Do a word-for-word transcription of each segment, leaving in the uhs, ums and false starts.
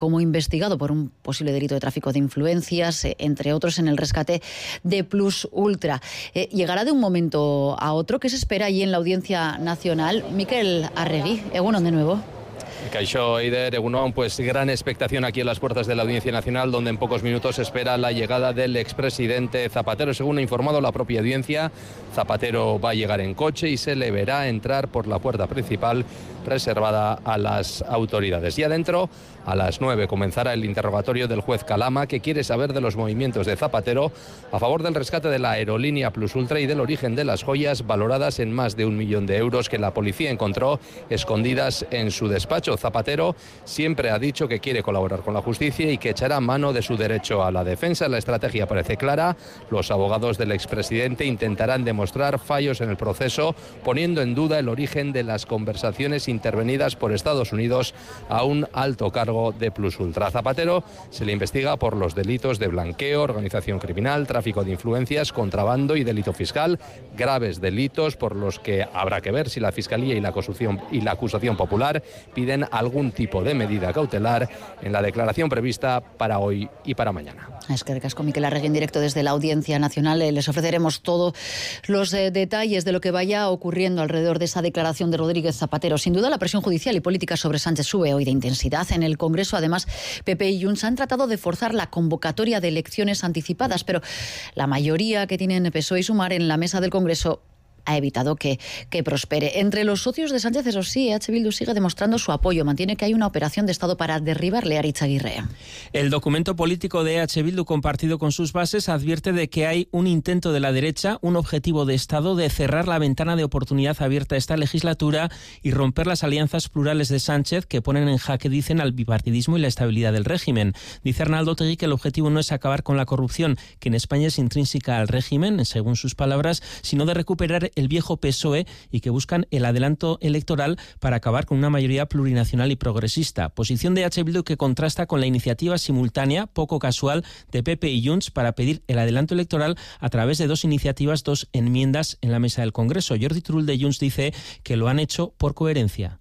como investigado por un posible delito de tráfico de influencias, eh, entre otros en el rescate de Plus Ultra. Eh, ¿Llegará de un momento a otro? ¿Qué se espera allí en la Audiencia Nacional? Mikel Arregui, egunon de nuevo. Kaixo, Eider, egunon, pues gran expectación aquí en las puertas de la Audiencia Nacional, donde en pocos minutos se espera la llegada del expresidente Zapatero. Según ha informado la propia audiencia, Zapatero va a llegar en coche y se le verá entrar por la puerta principal reservada a las autoridades. Y adentro, a las nueve, comenzará el interrogatorio del juez Calama, que quiere saber de los movimientos de Zapatero a favor del rescate de la aerolínea Plus Ultra y del origen de las joyas valoradas en más de un millón de euros que la policía encontró escondidas en su despacho. Zapatero siempre ha dicho que quiere colaborar con la justicia y que echará mano de su derecho a la defensa. La estrategia parece clara. Los abogados del expresidente intentarán demostrar fallos en el proceso, poniendo en duda el origen de las conversaciones intervenidas por Estados Unidos a un alto cargo de Plus Ultra. A Zapatero se le investiga por los delitos de blanqueo, organización criminal, tráfico de influencias, contrabando y delito fiscal, graves delitos por los que habrá que ver si la Fiscalía y la acusación, y la acusación popular piden algún tipo de medida cautelar en la declaración prevista para hoy y para mañana. Es que recasco Mikel Arregui en directo desde la Audiencia Nacional. Les ofreceremos todos los eh, detalles de lo que vaya ocurriendo alrededor de esa declaración de Rodríguez Zapatero. Sin duda, la presión judicial y política sobre Sánchez sube hoy de intensidad. En el Congreso, además, P P y Junts han tratado de forzar la convocatoria de elecciones anticipadas, pero la mayoría que tienen P S O E y Sumar en la mesa del Congreso ha evitado que, que prospere. Entre los socios de Sánchez, eso sí, H. Bildu sigue demostrando su apoyo. Mantiene que hay una operación de Estado para derribarle a Aritz Aguirre. El documento político de H. Bildu, compartido con sus bases, advierte de que hay un intento de la derecha, un objetivo de Estado de cerrar la ventana de oportunidad abierta a esta legislatura y romper las alianzas plurales de Sánchez que ponen en jaque, dicen, al bipartidismo y la estabilidad del régimen. Dice Arnaldo Otegi que el objetivo no es acabar con la corrupción, que en España es intrínseca al régimen, según sus palabras, sino de recuperar el viejo P S O E y que buscan el adelanto electoral para acabar con una mayoría plurinacional y progresista. Posición de H. Bildu que contrasta con la iniciativa simultánea, poco casual, de P P y Junts para pedir el adelanto electoral a través de dos iniciativas, dos enmiendas en la mesa del Congreso. Jordi Turull de Junts dice que lo han hecho por coherencia.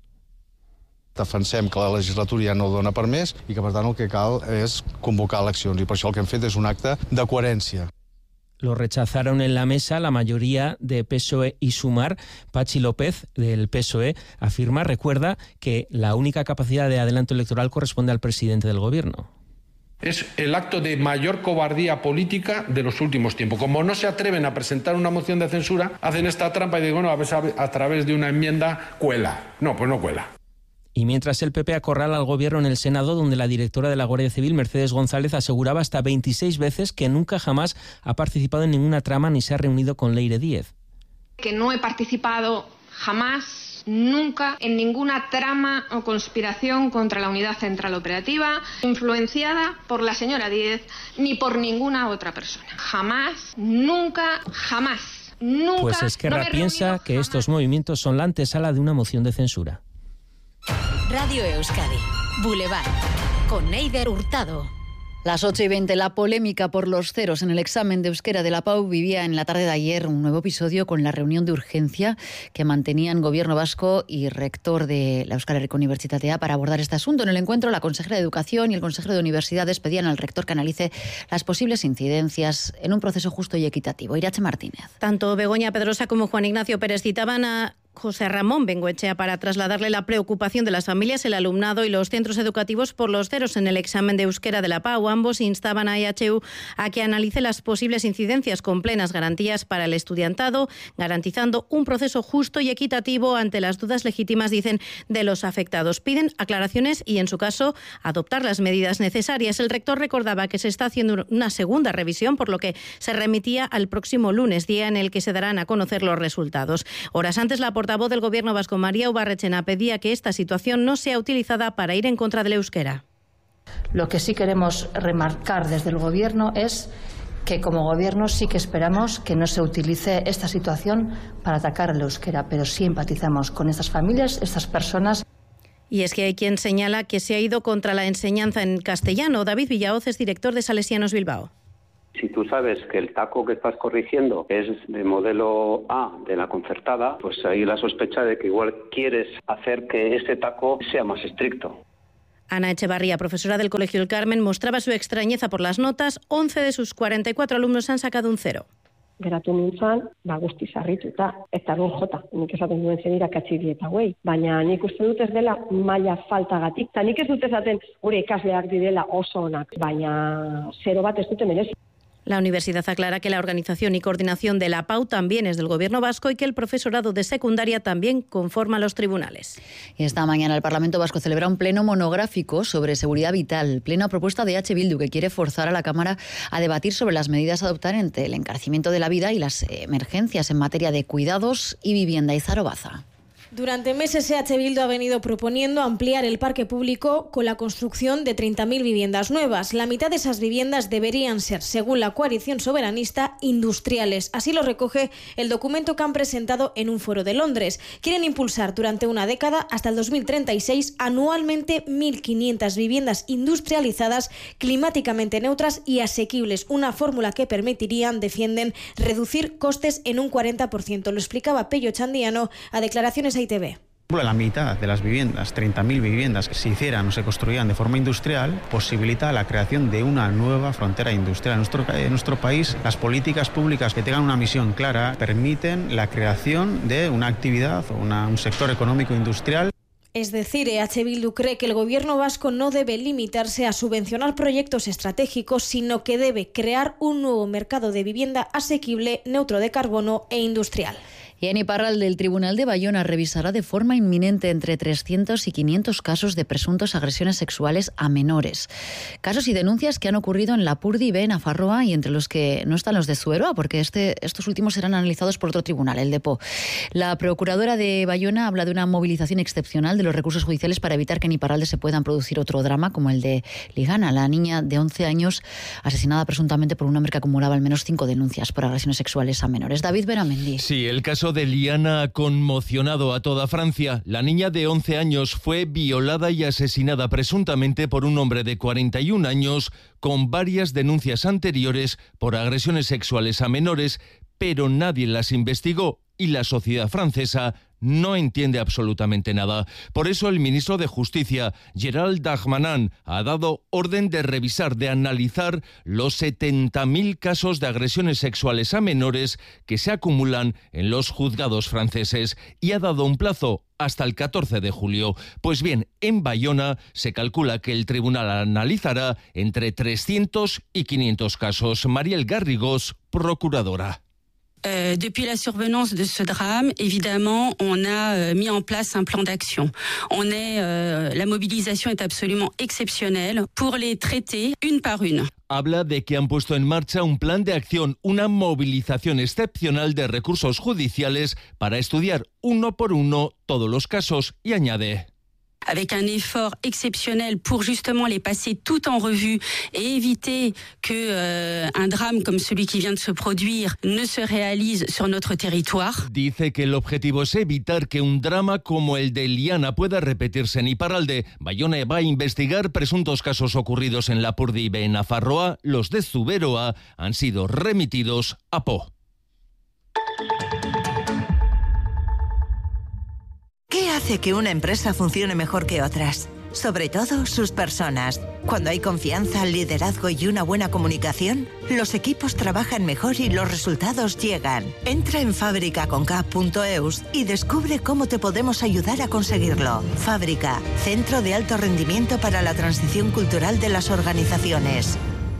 Defensem que la legislatura ja no dona per més i que, per tant, el que cal és convocar eleccions. I per això el que hem fet és un acte de coherència. Lo rechazaron en la mesa la mayoría de P S O E y Sumar. Pachi López, del P S O E, afirma, recuerda, que la única capacidad de adelanto electoral corresponde al presidente del gobierno. Es el acto de mayor cobardía política de los últimos tiempos. Como no se atreven a presentar una moción de censura, hacen esta trampa y digo, bueno, a ver, a través de una enmienda cuela. No, pues no cuela. Y mientras el P P acorrala al gobierno en el Senado, donde la directora de la Guardia Civil, Mercedes González, aseguraba hasta veintiséis veces que nunca jamás ha participado en ninguna trama ni se ha reunido con Leire Díez. Que no he participado jamás, nunca, en ninguna trama o conspiración contra la Unidad Central Operativa, influenciada por la señora Díez ni por ninguna otra persona. Jamás, nunca, jamás, nunca. Pues Esquerra no piensa que jamás. Estos movimientos son la antesala de una moción de censura. Radio Euskadi, Boulevard, con Eider Hurtado. Las ocho y veinte, la polémica por los ceros en el examen de euskera de la P A U vivía en la tarde de ayer un nuevo episodio con la reunión de urgencia que mantenían Gobierno vasco y rector de la Euskal Herriko Unibertsitatea para abordar este asunto. En el encuentro, la consejera de Educación y el consejero de Universidades pedían al rector que analice las posibles incidencias en un proceso justo y equitativo. Irache Martínez. Tanto Begoña Pedrosa como Juan Ignacio Pérez citaban a José Ramón Bengoechea para trasladarle la preocupación de las familias, el alumnado y los centros educativos por los ceros en el examen de euskera de la P A U. Ambos instaban a E H U a que analice las posibles incidencias con plenas garantías para el estudiantado, garantizando un proceso justo y equitativo ante las dudas legítimas, dicen, de los afectados. Piden aclaraciones y, en su caso, adoptar las medidas necesarias. El rector recordaba que se está haciendo una segunda revisión, por lo que se remitía al próximo lunes, día en el que se darán a conocer los resultados. Horas antes, la portavoz del Gobierno vasco, María Ubarretxena, pedía que esta situación no sea utilizada para ir en contra del euskera. Lo que sí queremos remarcar desde el Gobierno es que como Gobierno sí que esperamos que no se utilice esta situación para atacar al euskera, pero sí empatizamos con estas familias, estas personas. Y es que hay quien señala que se ha ido contra la enseñanza en castellano. David Villaoz es director de Salesianos Bilbao. Si tú sabes que el taco que estás corrigiendo es de modelo A de la concertada, pues hay la sospecha de que igual quieres hacer que ese taco sea más estricto. Ana Echevarría, profesora del Colegio El Carmen, mostraba su extrañeza por las notas. once de sus cuarenta y cuatro alumnos han sacado un cero. Geratu nintzen, ba, guztiz harrituta, eta nun jota, nik esaten duen zen irakatsi dieta hauei. Baina nik uste dut ez dela maila faltagatik, eta nik ez dut esaten gure ikasleak direla oso onak, baina zero bat ez dute merezi. La universidad aclara que la organización y coordinación de la P A U también es del Gobierno vasco y que el profesorado de secundaria también conforma los tribunales. Y esta mañana el Parlamento vasco celebra un pleno monográfico sobre seguridad vital, pleno a propuesta de H. Bildu, que quiere forzar a la Cámara a debatir sobre las medidas a adoptar ante el encarecimiento de la vida y las emergencias en materia de cuidados y vivienda. Izaro Baza. Durante meses H. Bildu ha venido proponiendo ampliar el parque público con la construcción de treinta mil viviendas nuevas. La mitad de esas viviendas deberían ser, según la coalición soberanista, industriales. Así lo recoge el documento que han presentado en un foro de Londres. Quieren impulsar durante una década, hasta el dos mil treinta y seis, anualmente mil quinientas viviendas industrializadas, climáticamente neutras y asequibles. Una fórmula que permitiría, defienden, reducir costes en un cuarenta por ciento. Lo explicaba Pello Chandiano a declaraciones a I T V. La mitad de las viviendas, treinta mil viviendas que se hicieran o se construían de forma industrial, posibilita la creación de una nueva frontera industrial. En nuestro, en nuestro país, las políticas públicas que tengan una misión clara permiten la creación de una actividad o una, un sector económico industrial. Es decir, H. Bildu cree que el Gobierno vasco no debe limitarse a subvencionar proyectos estratégicos, sino que debe crear un nuevo mercado de vivienda asequible, neutro de carbono e industrial. Y en Iparralde, el Tribunal de Bayona revisará de forma inminente entre trescientos y quinientos casos de presuntos agresiones sexuales a menores. Casos y denuncias que han ocurrido en Lapurdi, B, Nafarroa, y entre los que no están los de Zueroa, porque este, estos últimos serán analizados por otro tribunal, el de Po. La procuradora de Bayona habla de una movilización excepcional de los recursos judiciales para evitar que en Iparralde se puedan producir otro drama como el de Ligana, la niña de once años asesinada presuntamente por un hombre que acumulaba al menos cinco denuncias por agresiones sexuales a menores. David Beramendi. Sí, el caso de Liana ha conmocionado a toda Francia. La niña de once años fue violada y asesinada presuntamente por un hombre de cuarenta y un años con varias denuncias anteriores por agresiones sexuales a menores, pero nadie las investigó y la sociedad francesa no entiende absolutamente nada. Por eso el ministro de Justicia, Gérald Darmanin, ha dado orden de revisar, de analizar los setenta mil casos de agresiones sexuales a menores que se acumulan en los juzgados franceses y ha dado un plazo hasta el catorce de julio. Pues bien, en Bayona se calcula que el tribunal analizará entre trescientos y quinientos casos. Mariel Garrigós, procuradora. Euh, depuis la survenance de ce drame, évidemment, on a euh, mis en place un plan d'action. On est, euh, la mobilisation est absolument exceptionnelle pour les traiter une par une. Habla de que han puesto en marcha un plan de acción, una movilización excepcional de recursos judiciales para estudiar uno por uno todos los casos y añade: avec un effort exceptionnel pour justement les passer tout en revue et éviter que euh, un drame comme celui qui vient de se produire ne se réalise sur notre territoire. Dice que el objetivo es evitar que un drama como el de Liana pueda repetirse en Iparralde. Bayona va a investigar presuntos casos ocurridos en Lapurdi y en Nafarroa. Los de Zuberoa han sido remitidos a Po. ¿Qué hace que una empresa funcione mejor que otras? Sobre todo sus personas. Cuando hay confianza, liderazgo y una buena comunicación, los equipos trabajan mejor y los resultados llegan. Entra en fábrica con k punto e u s y descubre cómo te podemos ayudar a conseguirlo. Fábrica, centro de alto rendimiento para la transición cultural de las organizaciones.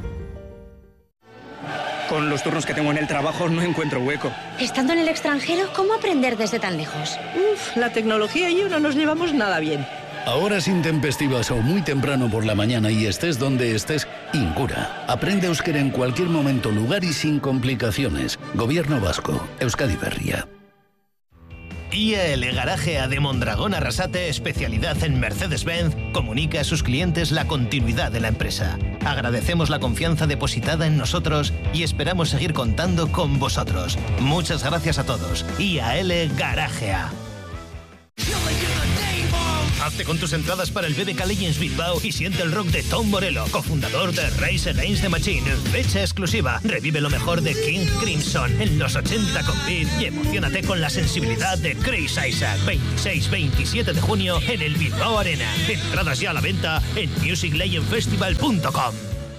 Con los turnos que tengo en el trabajo no encuentro hueco. Estando en el extranjero, ¿cómo aprender desde tan lejos? Uf, la tecnología y yo no nos llevamos nada bien. Horas intempestivas o muy temprano por la mañana y estés donde estés, Incura. Aprende euskera en cualquier momento, lugar y sin complicaciones. Gobierno vasco. Euskadi Berria. I A L Garage A de Mondragón Arrasate, especialidad en Mercedes-Benz, comunica a sus clientes la continuidad de la empresa. Agradecemos la confianza depositada en nosotros y esperamos seguir contando con vosotros. Muchas gracias a todos. I A L Garage A. Hazte con tus entradas para el B D K Legends Bilbao y siente el rock de Tom Morello, cofundador de Rise Against the Machine. Fecha exclusiva. Revive lo mejor de King Crimson en los ochenta con Beat y emocionate con la sensibilidad de Chris Isaac. veintiséis veintisiete de junio en el Bilbao Arena. Entradas ya a la venta en music legend festival punto com.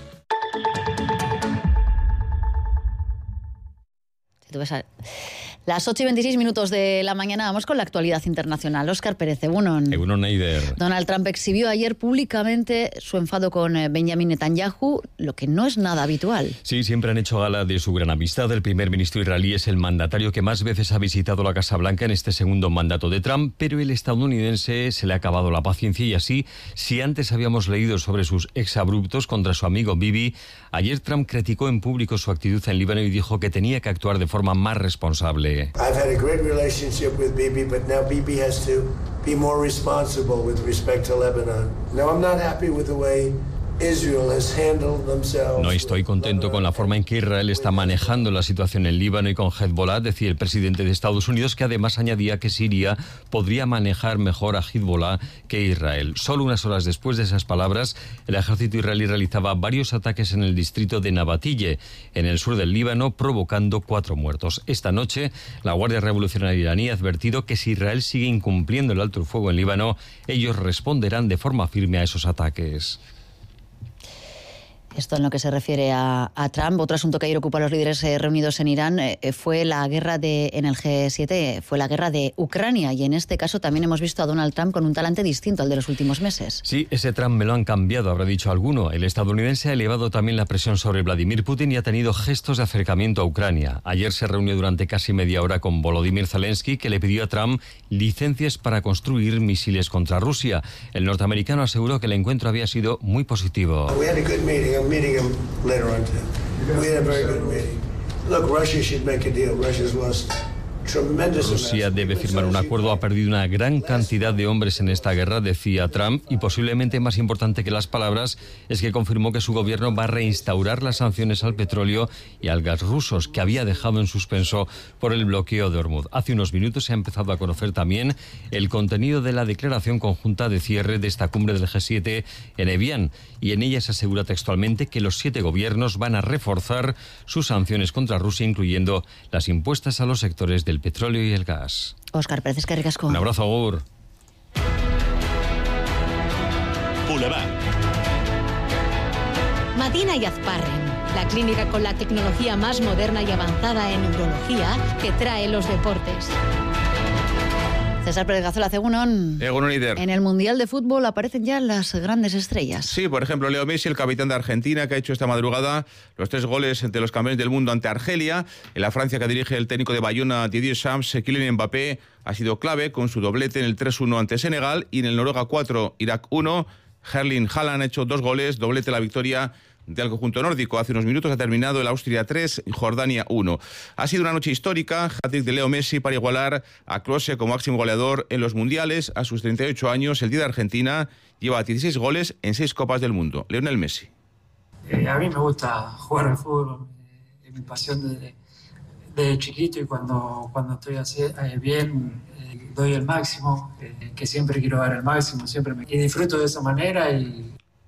Tú ves a... Las ocho y veintiséis minutos de la mañana, vamos con la actualidad internacional. Óscar Pérez, Egunon. Egunon, Eider. Donald Trump exhibió ayer públicamente su enfado con Benjamin Netanyahu, lo que no es nada habitual. Sí, siempre han hecho gala de su gran amistad. El primer ministro israelí es el mandatario que más veces ha visitado la Casa Blanca en este segundo mandato de Trump, pero el estadounidense se le ha acabado la paciencia y así, si antes habíamos leído sobre sus exabruptos contra su amigo Bibi, ayer Trump criticó en público su actitud en Líbano y dijo que tenía que actuar de forma más responsable. I've had a great relationship with Bibi, but now Bibi has to be more responsible with respect to Lebanon. Now I'm not happy with the way Israel has handled themselves. No estoy contento con la forma en que Israel está manejando la situación en Líbano y con Hezbollah, decía el presidente de Estados Unidos, que además añadía que Siria podría manejar mejor a Hezbollah que Israel. Solo unas horas después de esas palabras, el ejército israelí realizaba varios ataques en el distrito de Nabatille, en el sur del Líbano, provocando cuatro muertos. Esta noche, la Guardia Revolucionaria iraní ha advertido que si Israel sigue incumpliendo el alto el fuego en Líbano, ellos responderán de forma firme a esos ataques. Esto en lo que se refiere a, a Trump. Otro asunto que ayer ocupó a los líderes eh, reunidos en Irán eh, fue la guerra de, en el G siete, fue la guerra de Ucrania. Y en este caso también hemos visto a Donald Trump con un talante distinto al de los últimos meses. Sí, ese Trump me lo han cambiado, habrá dicho alguno. El estadounidense ha elevado también la presión sobre Vladimir Putin y ha tenido gestos de acercamiento a Ucrania. Ayer se reunió durante casi media hora con Volodymyr Zelensky, que le pidió a Trump licencias para construir misiles contra Rusia. El norteamericano aseguró que el encuentro había sido muy positivo. Meeting him later on today. We had a very good meeting. Look, Russia should make a deal. Russia's lost tremendous. Rusia debe firmar un acuerdo. Ha perdido una gran cantidad de hombres en esta guerra, decía Trump, y posiblemente más importante que las palabras es que confirmó que su gobierno va a reinstaurar las sanciones al petróleo y al gas rusos, que había dejado en suspenso por el bloqueo de Hormuz. Hace unos minutos se ha empezado a conocer también el contenido de la declaración conjunta de cierre de esta cumbre del G siete en Evian, y en ella se asegura textualmente que los siete gobiernos van a reforzar sus sanciones contra Rusia, incluyendo las impuestas a los sectores del petróleo y el gas. Óscar Pérez, que ricasco. Un abrazo, Agur. Boulevard. Madina y Azparren, la clínica con la tecnología más moderna y avanzada en neurología que trae los deportes. César Pérez Gazola, Egunon. Egunon, líder. En el Mundial de Fútbol aparecen ya las grandes estrellas. Sí, por ejemplo, Leo Messi, el capitán de Argentina, que ha hecho esta madrugada los tres goles entre los campeones del mundo ante Argelia. En la Francia, que dirige el técnico de Bayona, Didier Deschamps, Kylian Mbappé ha sido clave con su doblete en el tres uno ante Senegal. Y en el Noruega cuatro, Irak uno, Erling Haaland ha hecho dos goles, doblete la victoria del conjunto nórdico. Hace unos minutos ha terminado el Austria tres, Jordania uno. Ha sido una noche histórica, hat-trick de Leo Messi para igualar a Klose como máximo goleador en los mundiales. A sus treinta y ocho años, el día de Argentina lleva dieciséis goles en seis Copas del Mundo. Lionel Messi. Eh, a mí me gusta jugar al fútbol, eh, es mi pasión desde, desde chiquito, y cuando, cuando estoy así, eh, bien, eh, doy el máximo, eh, que siempre quiero dar el máximo, siempre me y disfruto de esa manera. Y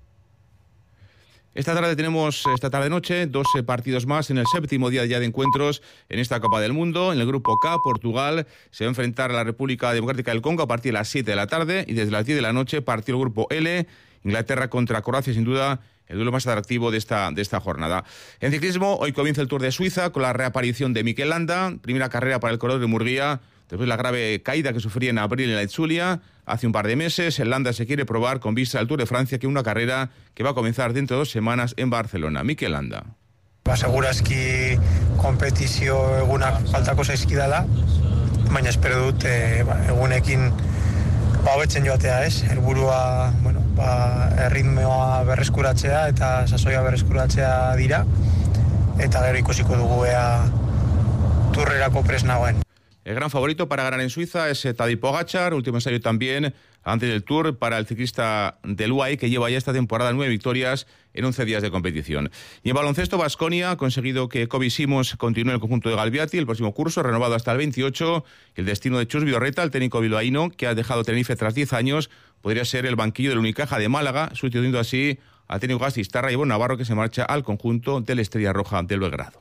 Esta tarde tenemos, esta tarde-noche, doce partidos más en el séptimo día ya de encuentros en esta Copa del Mundo. En el Grupo K, Portugal se va a enfrentar a la República Democrática del Congo a partir de las siete de la tarde, y desde las diez de la noche partido el Grupo L, Inglaterra contra Croacia, sin duda el duelo más atractivo de esta, de esta jornada. En ciclismo, hoy comienza el Tour de Suiza con la reaparición de Mikel Landa, primera carrera para el corredor de Murguía, después de la grave caída que sufría en abril en la Itzulia. Hace un par de meses, el Landa se quiere probar con vista al Tour de Francia, que es una carrera que va a comenzar dentro de dos semanas en Barcelona. Mikel Landa. Segurazki kompetizio egunak faltako zaizkida da, baina espero dut e, egunekin ba, hobetzen joatea, ez? Helburua, bueno, ba, erritmoa berreskuratzea eta sasoia berreskuratzea dira, eta gero ikusiko dugu ea turrerako prest nagoen. El gran favorito para ganar en Suiza es Tadej Pogačar, último ensayo también antes del Tour para el ciclista del U A E, que lleva ya esta temporada nueve victorias en once días de competición. Y en baloncesto, Baskonia ha conseguido que Kobe Simons continúe en el conjunto de Galbiati el próximo curso, renovado hasta el veintiocho. El destino de Chus Vidorreta, el técnico bilbaíno, que ha dejado Tenerife tras diez años, podría ser el banquillo del Unicaja de Málaga, sustituyendo así al técnico Gastistarra y Bon Navarro, que se marcha al conjunto de la Estrella Roja del Belgrado.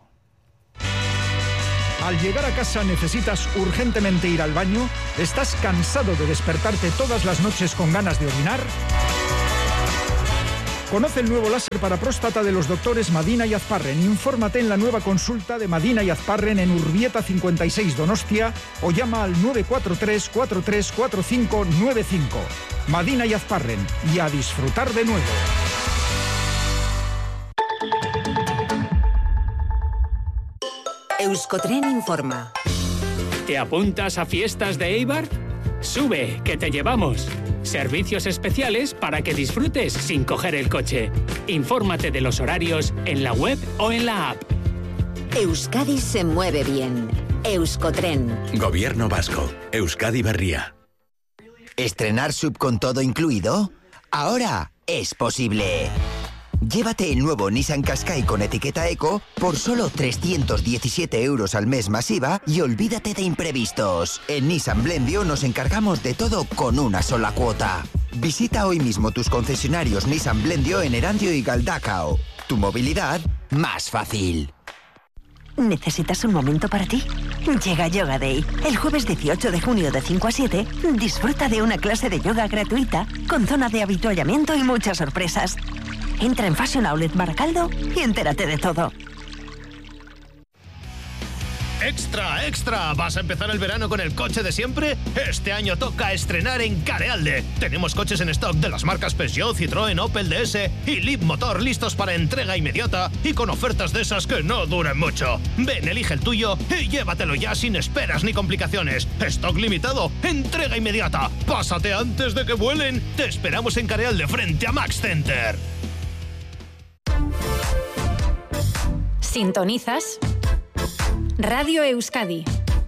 Al llegar a casa necesitas urgentemente ir al baño, ¿estás cansado de despertarte todas las noches con ganas de orinar? Conoce el nuevo láser para próstata de los doctores Madina y Azparren. Infórmate en la nueva consulta de Madina y Azparren en Urbieta cincuenta y seis Donostia o llama al nueve cuatro tres, cuatro tres cuatro cinco nueve cinco. Madina y Azparren, y a disfrutar de nuevo. Euskotren informa. ¿Te apuntas a fiestas de Eibar? Sube, que te llevamos. Servicios especiales para que disfrutes sin coger el coche. Infórmate de los horarios en la web o en la app. Euskadi se mueve bien. Euskotren. Gobierno vasco. Euskadi Berria. ¿Estrenar sub con todo incluido? Ahora es posible. Llévate el nuevo Nissan Qashqai con etiqueta Eco por solo trescientos diecisiete euros al mes más I V A y olvídate de imprevistos. En Nissan Blendio nos encargamos de todo con una sola cuota. Visita hoy mismo tus concesionarios Nissan Blendio en Erandio y Galdacao. Tu movilidad más fácil. ¿Necesitas un momento para ti? Llega Yoga Day. El jueves dieciocho de junio de cinco a siete, disfruta de una clase de yoga gratuita con zona de avituallamiento y muchas sorpresas. Entra en Fashion Outlet Baracaldo y entérate de todo. ¡Extra, extra! ¿Vas a empezar el verano con el coche de siempre? Este año toca estrenar en Carealde. Tenemos coches en stock de las marcas Peugeot, Citroën, Opel, D S y Leapmotor listos para entrega inmediata y con ofertas de esas que no duren mucho. Ven, elige el tuyo y llévatelo ya sin esperas ni complicaciones. Stock limitado, entrega inmediata. Pásate antes de que vuelen. Te esperamos en Carealde frente a Max Center. Sintonizas Radio Euskadi.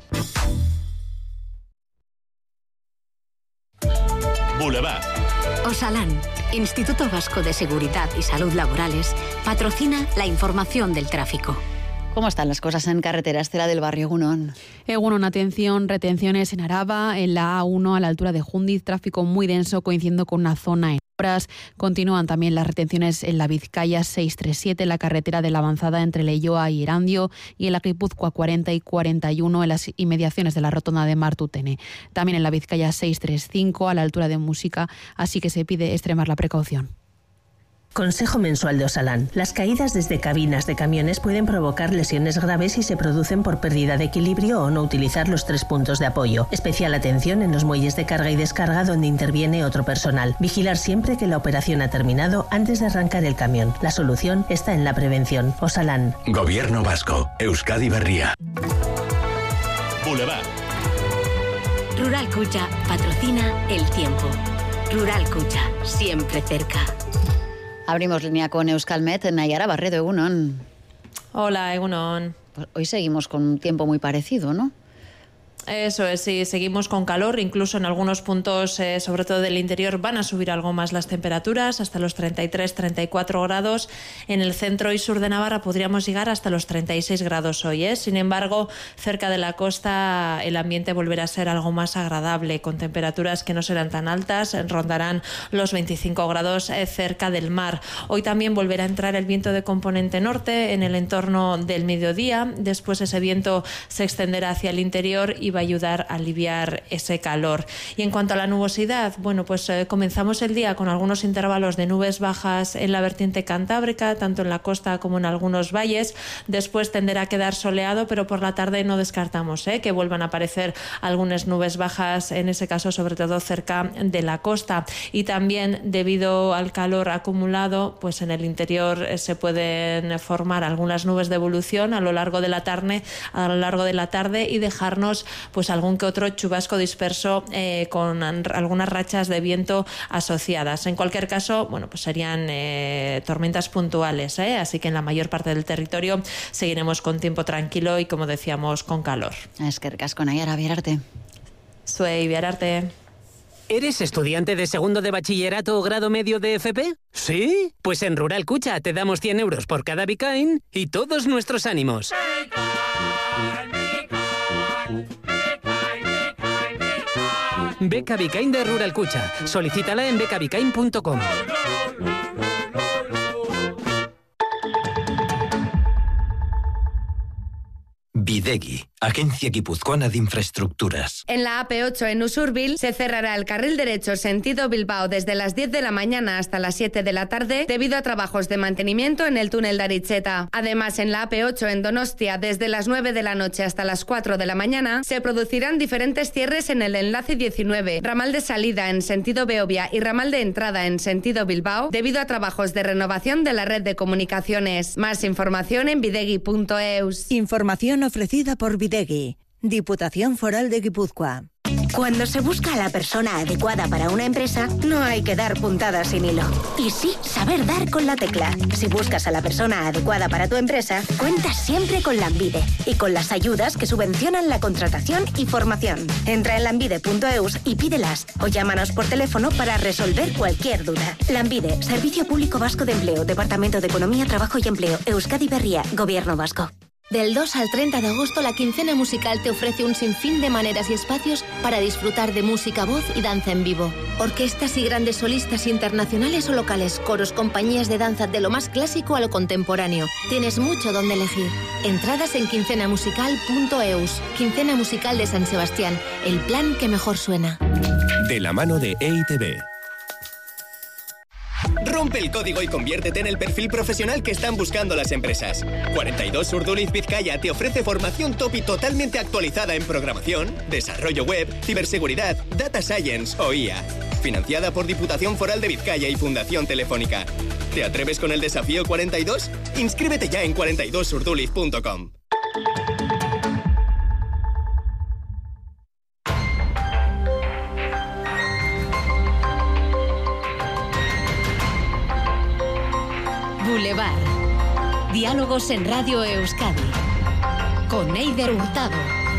Boulevard. Osalan, Instituto Vasco de Seguridad y Salud Laborales, patrocina la información del tráfico. ¿Cómo están las cosas en carretera, Estela del Barrio? Egunon. Egunon, atención, retenciones en Araba, en la A uno a la altura de Jundiz, tráfico muy denso coincidiendo con una zona en obras. Continúan también las retenciones en la Vizcaya seiscientos treinta y siete, la carretera de la avanzada entre Leioa y Erandio, y en la Guipúzcoa cuarenta y cuarenta y uno en las inmediaciones de la rotonda de Martutene. También en la Vizcaya seiscientos treinta y cinco a la altura de Música, así que se pide extremar la precaución. Consejo mensual de Osalan. Las caídas desde cabinas de camiones pueden provocar lesiones graves si se producen por pérdida de equilibrio o no utilizar los tres puntos de apoyo. Especial atención en los muelles de carga y descarga donde interviene otro personal. Vigilar siempre que la operación ha terminado antes de arrancar el camión. La solución está en la prevención. Osalan. Gobierno vasco. Euskadi Berria. Boulevard. Rural Cucha patrocina el tiempo. Rural Cucha, siempre cerca. Abrimos línea con Euskalmet, Nayara Barredo, Egunon. Hola, Egunon. Pues hoy seguimos con un tiempo muy parecido, ¿no? Eso es, sí, seguimos con calor, incluso en algunos puntos, eh, sobre todo del interior, van a subir algo más las temperaturas, hasta los treinta y tres, treinta y cuatro grados. En el centro y sur de Navarra podríamos llegar hasta los treinta y seis grados hoy, ¿eh? Sin embargo, cerca de la costa el ambiente volverá a ser algo más agradable, con temperaturas que no serán tan altas, rondarán los veinticinco grados eh, cerca del mar. Hoy también volverá a entrar el viento de componente norte en el entorno del mediodía, después ese viento se extenderá hacia el interior y va a ayudar a aliviar ese calor. Y en cuanto a la nubosidad, bueno, pues eh, comenzamos el día con algunos intervalos de nubes bajas en la vertiente cantábrica, tanto en la costa como en algunos valles. Después tenderá a quedar soleado, pero por la tarde no descartamos eh, que vuelvan a aparecer algunas nubes bajas, en ese caso sobre todo cerca de la costa. Y también debido al calor acumulado, pues en el interior eh, se pueden formar algunas nubes de evolución a lo largo de la tarde, a lo largo de la tarde y dejarnos pues algún que otro chubasco disperso eh, con algunas rachas de viento asociadas. En cualquier caso, bueno, pues serían eh, tormentas puntuales, ¿eh? Así que en la mayor parte del territorio seguiremos con tiempo tranquilo y, como decíamos, con calor. Es que ricasco, Naiara Biararte. Soy Biararte. ¿Eres estudiante de segundo de bachillerato o grado medio de F P? ¿Sí? Pues en Rural Cucha te damos cien euros por cada Bicain y todos nuestros ánimos. Beca Bicain de Rural Cucha. Solicítala en beca bicain punto com. Bidegi, Agencia Guipuzcoana de Infraestructuras. En la A P ocho en Usurbil se cerrará el carril derecho sentido Bilbao desde las diez de la mañana hasta las siete de la tarde debido a trabajos de mantenimiento en el túnel de Aritzeta. Además, en la A P ocho en Donostia desde las nueve de la noche hasta las cuatro de la mañana se producirán diferentes cierres en el enlace diecinueve, ramal de salida en sentido Beovia y ramal de entrada en sentido Bilbao debido a trabajos de renovación de la red de comunicaciones. Más información en bidegi punto eus. Información ofrecida por Bidegi, Diputación Foral de Guipúzcoa. Cuando se busca a la persona adecuada para una empresa, no hay que dar puntadas sin hilo. Y sí, saber dar con la tecla. Si buscas a la persona adecuada para tu empresa, cuentas siempre con Lambide y con las ayudas que subvencionan la contratación y formación. Entra en lambide punto eus y pídelas o llámanos por teléfono para resolver cualquier duda. Lambide, Servicio Público Vasco de Empleo, Departamento de Economía, Trabajo y Empleo, Euskadi Berria, Gobierno Vasco. Del dos al treinta de agosto, la Quincena Musical te ofrece un sinfín de maneras y espacios para disfrutar de música, voz y danza en vivo. Orquestas y grandes solistas internacionales o locales, coros, compañías de danza de lo más clásico a lo contemporáneo. Tienes mucho donde elegir. Entradas en quincena musical punto eus. Quincena Musical de San Sebastián, el plan que mejor suena. De la mano de E I T B. Rompe el código y conviértete en el perfil profesional que están buscando las empresas. cuarenta y dos Urduliz Vizcaya te ofrece formación top y totalmente actualizada en programación, desarrollo web, ciberseguridad, data science o I A. Financiada por Diputación Foral de Vizcaya y Fundación Telefónica. ¿Te atreves con el desafío cuarenta y dos? Inscríbete ya en cuarenta y dos urduliz punto com. Boulevard. Diálogos en Radio Euskadi. Con Eider Hurtado.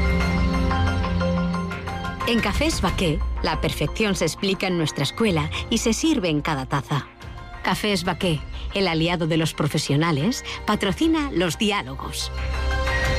En Cafés Baqué, la perfección se explica en nuestra escuela y se sirve en cada taza. Cafés Baqué, el aliado de los profesionales, patrocina los diálogos.